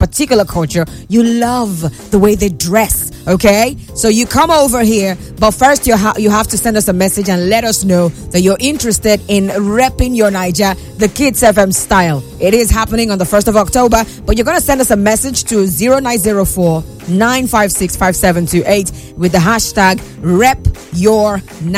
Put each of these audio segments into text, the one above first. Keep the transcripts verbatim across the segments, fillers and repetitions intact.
particular culture. You love the way they dress, okay? So you come over here, but first you, ha- you have to send us a message and let us know that you're interested in repping your Naija, the Kids F M style. It is happening on the first of October, but you're going to send us a message to zero nine zero four, nine five six, five seven two eight with the hashtag Rep Your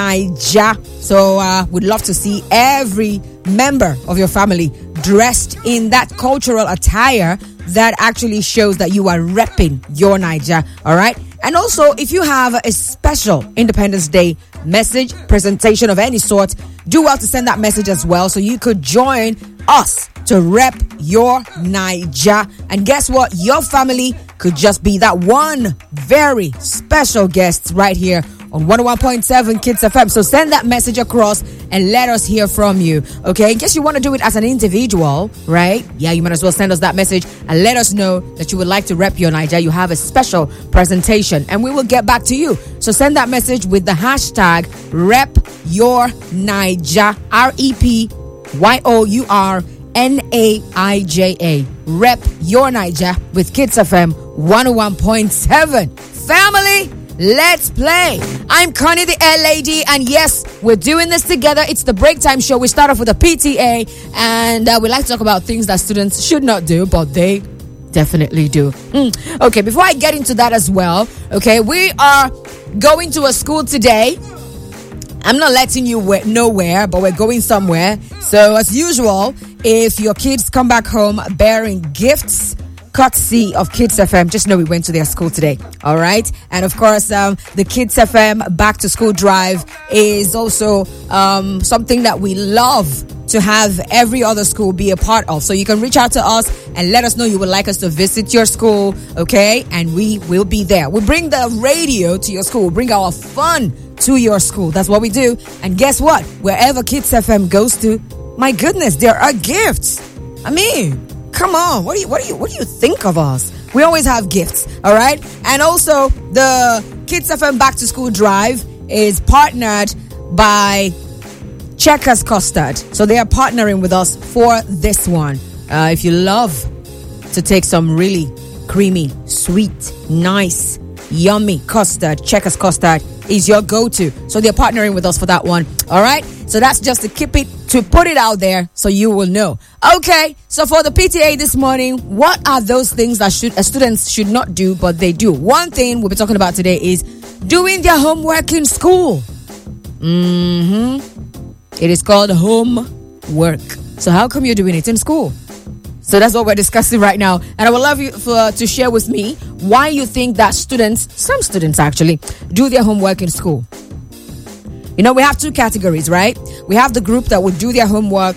Naija. So uh, we'd love to see every member of your family dressed in that cultural attire that actually shows that you are repping your Naija. All right. And also, if you have a special Independence Day message, presentation of any sort, do well to send that message as well so you could join us to rep your Naija. And guess what? Your family could just be that one very special guest right here on one oh one point seven Kids F M. So send that message across and let us hear from you. Okay, in case you want to do it as an individual, right? Yeah, you might as well send us that message and let us know that you would like to rep your Naija. You have a special presentation and we will get back to you. So send that message with the hashtag Rep Your Naija. R E P Y O U R N A I J A. Rep Your Naija with Kids F M one oh one point seven. Family, let's play. I'm Connie the Air Lady, and yes, we're doing this together. It's the break time show. We start off with a P T A, and uh, we like to talk about things that students should not do, but they definitely do. Mm. Okay, before I get into that as well, okay, we are going to a school today. I'm not letting you we- know where, but we're going somewhere. So as usual, if your kids come back home bearing gifts, courtesy of Kids F M, just know we went to their school today. All right. And of course, um, the Kids F M back to school drive is also um, something that we love to have every other school be a part of. So you can reach out to us and let us know you would like us to visit your school. Okay. And we will be there. We bring the radio to your school. We bring our fun to your school. That's what we do. And guess what? Wherever Kids F M goes to, my goodness, there are gifts. I mean, come on, what do you what do you what do you think of us? We always have gifts, all right? And also, the Kids F M Back to School Drive is partnered by Checkers Custard. So they are partnering with us for this one. Uh, if you love to take some really creamy, sweet, nice, yummy custard, Checkers Custard is your go-to. So they're partnering with us for that one, all right? So that's just to keep it, to put it out there so you will know. Okay, so for the P T A this morning, what are those things that should uh, students should not do, but they do? One thing we'll be talking about today is doing their homework in school. Mm-hmm. It is called homework. So how come you're doing it in school? So that's what we're discussing right now. And I would love you for, to share with me why you think that students, some students actually, do their homework in school. You know, we have two categories, right? We have the group that would do their homework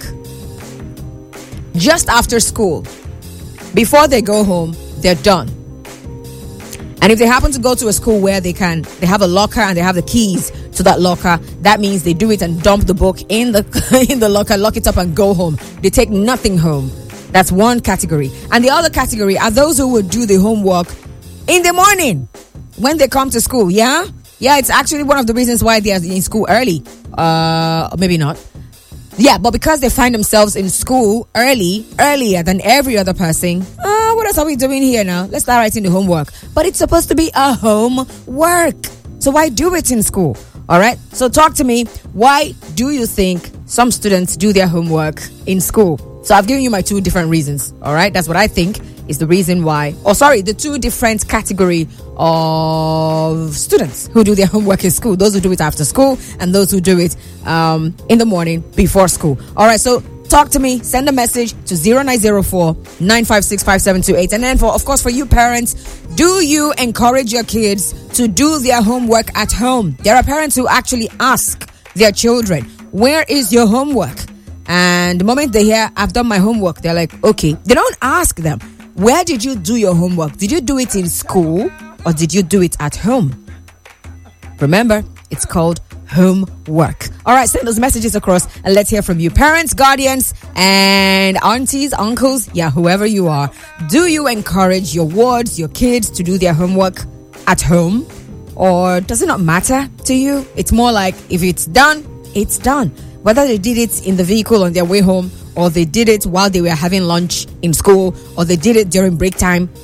just after school. Before they go home, they're done. And if they happen to go to a school where they can, they have a locker and they have the keys to that locker, that means they do it and dump the book in the in the locker, lock it up and go home. They take nothing home. That's one category. And the other category are those who would do the homework in the morning when they come to school. Yeah? Yeah, it's actually one of the reasons why they are in school early. Uh, maybe not. Yeah, but because they find themselves in school early, earlier than every other person, uh, what else are we doing here now? Let's start writing the homework. But it's supposed to be a homework. So why do it in school? All right. So talk to me. Why do you think some students do their homework in school? So I've given you my two different reasons. All right. That's what I think is the reason why. Oh, sorry. The two different category of students who do their homework in school. Those who do it after school and those who do it um, in the morning before school. All right. So talk to me. Send a message to zero nine zero four, nine five six, five seven two eight. And then for, of course, for you parents, do you encourage your kids to do their homework at home? There are parents who actually ask their children, where is your homework? And the moment they hear, I've done my homework, they're like, okay. They don't ask them, where did you do your homework? Did you do it in school or did you do it at home? Remember, it's called homework. All right, send those messages across and let's hear from you. Parents, guardians, and aunties, uncles, yeah, whoever you are. Do you encourage your wards, your kids to do their homework at home? Or does it not matter to you? It's more like if it's done, it's done. Whether they did it in the vehicle on their way home, or they did it while they were having lunch in school, or they did it during break time,